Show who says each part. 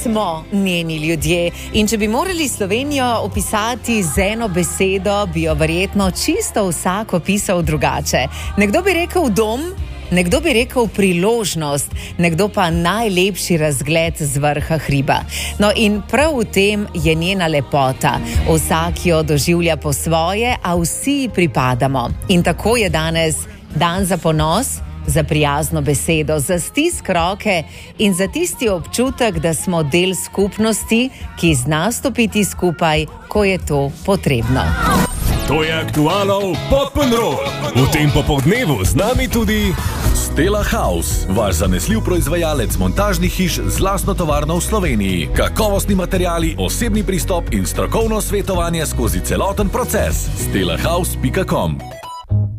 Speaker 1: smo njeni ljudje. In če bi morali Slovenijo opisati z eno besedo, bi jo verjetno čisto vsak opisal drugače. Nekdo bi rekel dom, nekdo bi rekel priložnost, nekdo pa najlepši razgled z vrha hriba. No in prav v tem je njena lepota. Vsak jo doživlja po svoje, a vsi pripadamo. In tako je danes dan za ponos, za prijazno besedo, za stisk roke in za tisti občutek, da smo del skupnosti, ki zna stopiti skupaj, ko je to potrebno.
Speaker 2: To je Aktualov Pop'n'Roll. V tem popoldnevu z nami tudi Stella House, vaš zanesljiv proizvajalec montažnih hiš z lastno tovarno v Sloveniji. Kakovostni materiali, osebni pristop in strokovno svetovanje skozi celoten proces. stellahouse.com